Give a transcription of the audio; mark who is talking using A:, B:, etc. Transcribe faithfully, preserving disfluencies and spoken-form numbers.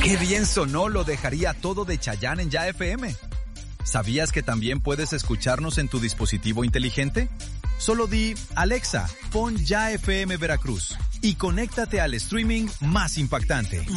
A: Qué bien sonó Lo Dejaría Todo de Chayanne en Ya F M. ¿Sabías que también puedes escucharnos en tu dispositivo inteligente? Solo di, Alexa, pon Ya F M Veracruz y conéctate al streaming más impactante.